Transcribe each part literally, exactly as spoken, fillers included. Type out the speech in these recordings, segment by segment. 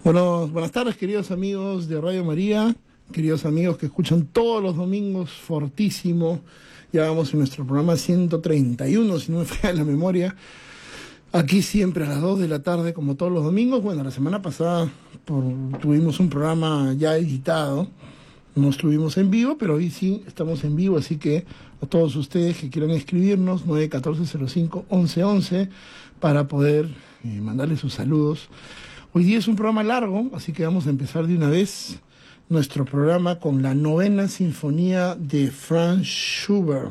Bueno, buenas tardes, queridos amigos de Radio María, queridos amigos que escuchan todos los domingos Fortísimo. Ya vamos en nuestro programa ciento treinta y uno, si no me falla la memoria. Aquí siempre a las dos de la tarde, como todos los domingos. Bueno, la semana pasada por, tuvimos un programa ya editado. No estuvimos en vivo, pero hoy sí estamos en vivo, así que a todos ustedes que quieran escribirnos, nueve uno cuatro cero cinco once once, para poder eh, mandarles sus saludos. Hoy día es un programa largo, así que vamos a empezar de una vez nuestro programa con la novena sinfonía de Franz Schubert.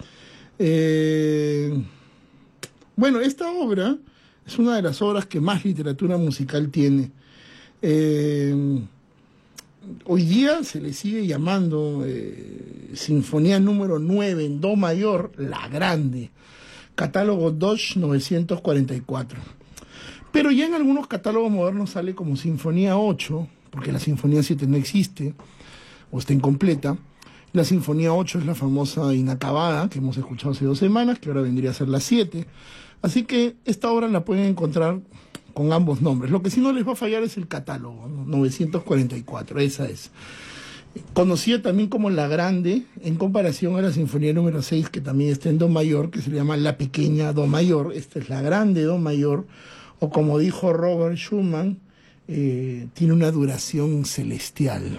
Eh, bueno, esta obra es una de las obras que más literatura musical tiene. Eh, hoy día se le sigue llamando eh, Sinfonía número nueve en Do mayor, la grande, catálogo Deutsch novecientos cuarenta y cuatro. Pero ya en algunos catálogos modernos sale como Sinfonía ocho, porque la Sinfonía siete no existe, o está incompleta. La Sinfonía ocho es la famosa Inacabada, que hemos escuchado hace dos semanas, que ahora vendría a ser la siete. Así que esta obra la pueden encontrar con ambos nombres. Lo que sí no les va a fallar es el catálogo, ¿no? novecientos cuarenta y cuatro, esa es. Conocida también como La Grande, en comparación a la Sinfonía número seis, que también está en Do mayor, que se llama La Pequeña Do mayor. Esta es La Grande Do mayor, o como dijo Robert Schumann, eh, tiene una duración celestial.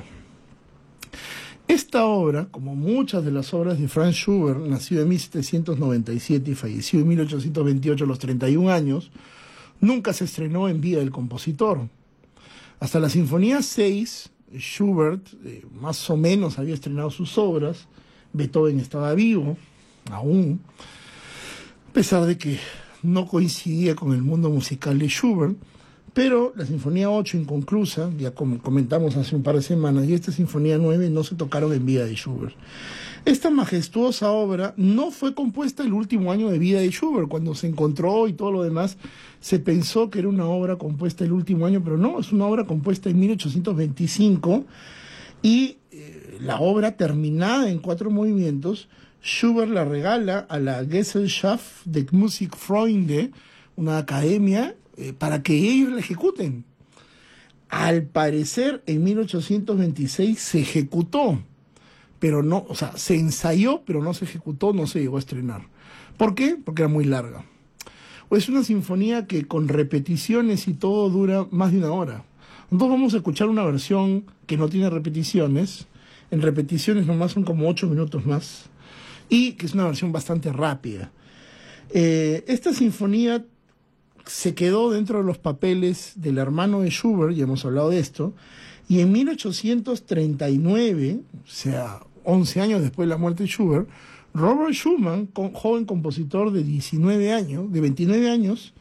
Esta obra, como muchas de las obras de Franz Schubert, nació en mil setecientos noventa y siete y falleció en mil ochocientos veintiocho a los treinta y un años, nunca se estrenó en vida del compositor. Hasta la Sinfonía seis, Schubert eh, más o menos había estrenado sus obras. Beethoven estaba vivo, aún, a pesar de que no coincidía con el mundo musical de Schubert, pero la Sinfonía ocho inconclusa, ya comentamos hace un par de semanas, y esta Sinfonía nueve no se tocaron en vida de Schubert. Esta majestuosa obra no fue compuesta el último año de vida de Schubert. Cuando se encontró y todo lo demás, se pensó que era una obra compuesta el último año, pero no, es una obra compuesta en mil ochocientos veinticinco, y eh, la obra, terminada en cuatro movimientos, Schubert la regala a la Gesellschaft der Musikfreunde, una academia, eh, para que ellos la ejecuten. Al parecer, en mil ochocientos veintiséis se ejecutó, pero no, o sea, se ensayó, pero no se ejecutó, no se llegó a estrenar. ¿Por qué? Porque era muy larga. O es una sinfonía que con repeticiones y todo dura más de una hora. Entonces vamos a escuchar una versión que no tiene repeticiones. En repeticiones nomás son como ocho minutos más, y que es una versión bastante rápida. Eh, esta sinfonía se quedó dentro de los papeles del hermano de Schubert, ya hemos hablado de esto, y en mil ochocientos treinta y nueve, o sea, once años después de la muerte de Schubert, Robert Schumann, con, joven compositor de diecinueve años, de veintinueve años,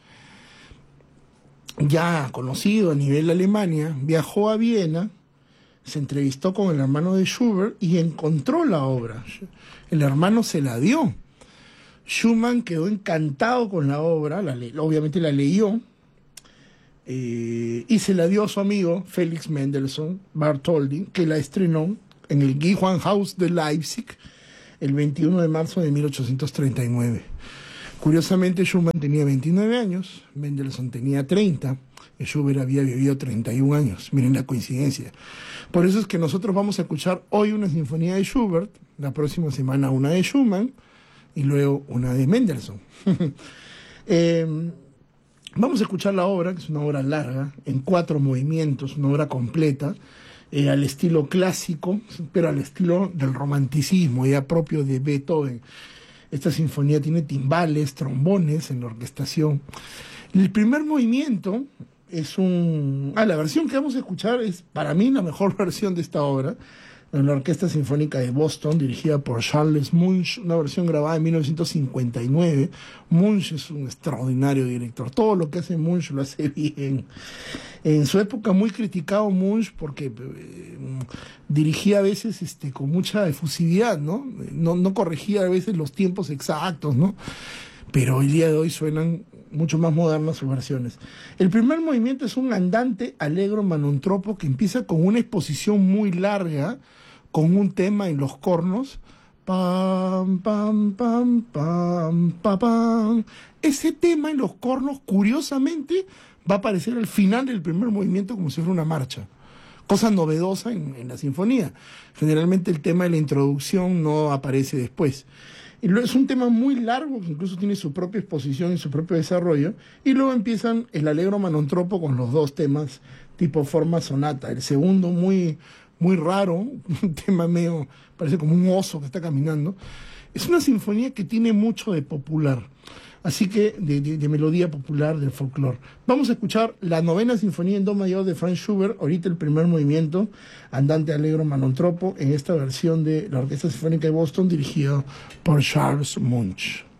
ya conocido a nivel de Alemania, viajó a Viena, se entrevistó con el hermano de Schubert y encontró la obra. El hermano se la dio. Schumann quedó encantado con la obra, la le- obviamente la leyó, eh, y se la dio a su amigo Felix Mendelssohn Bartholdy, que la estrenó en el Gewandhaus de Leipzig el veintiuno de marzo de mil ochocientos treinta y nueve. Curiosamente, Schumann tenía veintinueve años, Mendelssohn tenía treinta, y Schubert había vivido treinta y un años. Miren la coincidencia. Por eso es que nosotros vamos a escuchar hoy una sinfonía de Schubert, la próxima semana una de Schumann, y luego una de Mendelssohn. eh, vamos a escuchar la obra, que es una obra larga, en cuatro movimientos, una obra completa, eh, al estilo clásico, pero al estilo del romanticismo, ya propio de Beethoven. Esta sinfonía tiene timbales, trombones en la orquestación. El primer movimiento es un... Ah, la versión que vamos a escuchar es, para mí, la mejor versión de esta obra, en la Orquesta Sinfónica de Boston, dirigida por Charles Munch, una versión grabada en mil novecientos cincuenta y nueve. Munch es un extraordinario director. Todo lo que hace Munch lo hace bien. En su época muy criticado Munch porque eh, dirigía a veces este, con mucha efusividad, ¿no? ¿no? No corregía a veces los tiempos exactos, ¿no? Pero hoy día de hoy suenan mucho más modernas sus versiones. El primer movimiento es un andante allegro manontropo que empieza con una exposición muy larga, con un tema en los cornos. Pam, pam, pam, pam, pam, pam. Ese tema en los cornos, curiosamente, va a aparecer al final del primer movimiento como si fuera una marcha. Cosa novedosa en, en la sinfonía. Generalmente el tema de la introducción no aparece después. Y luego es un tema muy largo que incluso tiene su propia exposición y su propio desarrollo. Y luego empiezan el Allegro Manontropo con los dos temas tipo forma sonata. El segundo muy, muy raro, un tema medio, parece como un oso que está caminando. Es una sinfonía que tiene mucho de popular. Así que, de, de, de melodía popular, del folclore. Vamos a escuchar la novena sinfonía en do mayor de Franz Schubert, ahorita el primer movimiento, Andante Allegro Manontropo, en esta versión de la Orquesta Sinfónica de Boston, dirigida por Charles Munch.